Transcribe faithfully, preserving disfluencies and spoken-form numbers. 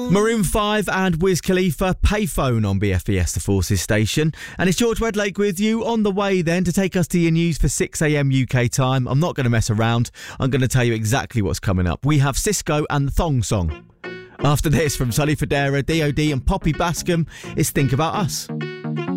Maroon five and Wiz Khalifa, Payphone on B F B S The Forces station. And it's George Wedlake with you on the way then to take us to your news for six a.m. U K time. I'm not going to mess around. I'm going to tell you exactly what's coming up. We have Cisco and the Thong Song. After this, from Sully Federa, D O D and Poppy Bascom, it's Think About Us.